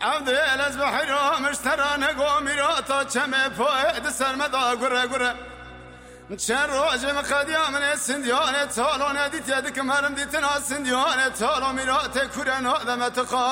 عبد الأز بحيرو مشترى نقو ميراتا كم فويد سرمدا قرى قرى چند روز مخدیا من السنديانة تالو نديت يدك مرم ديتنا السنديانة تالو ميرات كورن هذا متقا